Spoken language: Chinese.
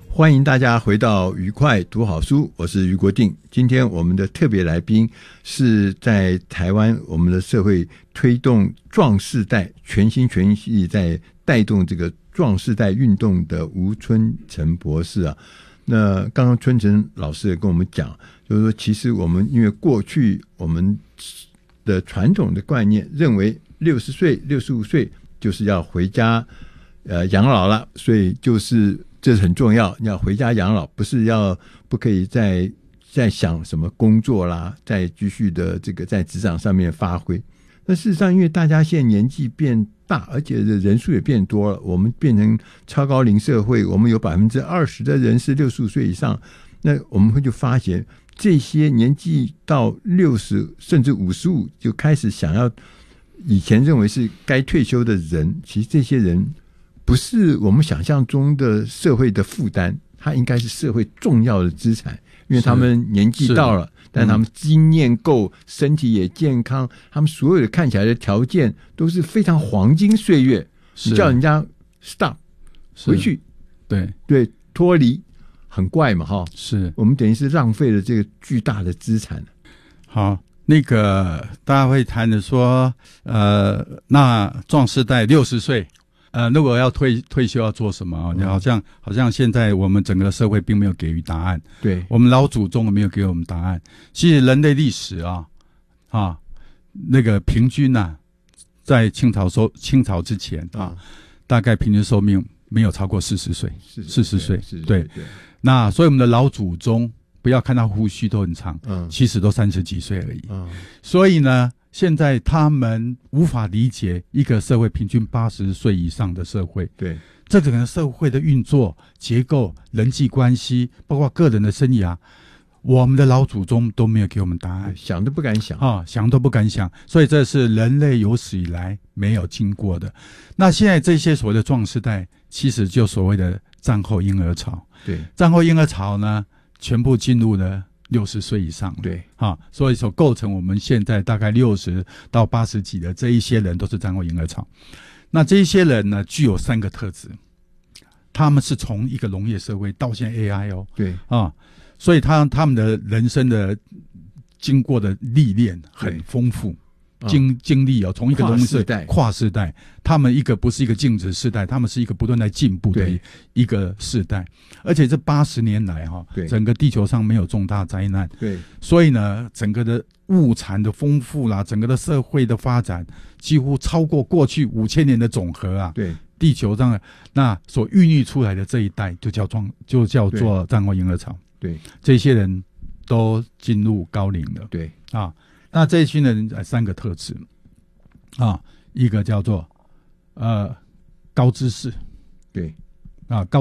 欢迎大家回到愉快读好书，我是余国定。今天我们的特别来宾是在台湾我们的社会推动壮世代，全心全意在带动这个壮世代运动的吴春成博士啊。那刚刚春成老师也跟我们讲，就是说其实我们因为过去我们的传统的观念认为60岁65岁就是要回家养老了，所以就是这是很重要，你要回家养老，不可以再想什么工作啦，再继续的这个在职场上面发挥。那事实上因为大家现在年纪变大，而且人数也变多了，我们变成超高龄社会，我们有 20% 的人是65岁以上，那我们会就发现这些年纪到60甚至55就开始想要以前认为是该退休的人，其实这些人不是我们想象中的社会的负担，他应该是社会重要的资产，因为他们年纪到了，但他们经验够，身体也健康，他们所有的看起来的条件都是非常黄金岁月。你叫人家 stop 回去，对，脱离很怪嘛，哈，是我们等于是浪费了这个巨大的资产。 好，那个大家会谈的说，那壮世代60岁。如果要退休要做什么？好像现在我们整个社会并没有给予答案。对，我们老祖宗没有给我们答案。其实人类历史那个平均在清朝之前大概平均寿命没有超过40岁，40岁。对，那所以我们的老祖宗不要看他胡须都很长，其实都30几岁而已。所以呢，现在他们无法理解一个社会平均80岁以上的社会，对这整个社会的运作结构、人际关系，包括个人的生涯，我们的老祖宗都没有给我们答案， 想都不敢想想都不敢想。所以这是人类有史以来没有经过的。那现在这些所谓的壮世代，其实就所谓的战后婴儿潮。对，战后婴儿潮呢，全部进入了60岁以上，对所以说构成我们现在大概60到80几的这一些人都是战后婴儿潮。那这一些人呢，具有3个特质，他们是从一个农业社会到现在 AI 对所以他们的人生的经过的历练很丰富。经历从一个农业世代跨世代，他们一个不是一个静止世代，他们是一个不断在进步的一个世代。而且这80年来整个地球上没有重大灾难，对，所以呢，整个的物产的丰富啦，整个的社会的发展几乎超过过去5000年的总和啊。对，地球上那所孕育出来的这一代就叫做战后婴儿潮。对，这些人都进入高龄了。对那这一群人3个特质一个叫做高知识，对高